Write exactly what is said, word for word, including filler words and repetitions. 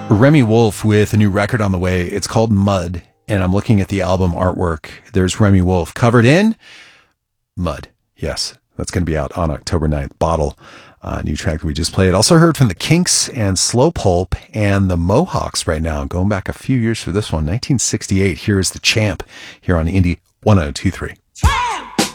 Remy Wolf with a new record on the way. It's called Mud, and I'm looking at the album artwork. There's Remy Wolf covered in mud. Yes, that's going to be out on October ninth. Bottle, uh, new track that we just played. Also heard from the Kinks and Slow Pulp and the Mohawks right now. Going back a few years for this one, nineteen sixty-eight. Here is The Champ here on Indie one oh two three.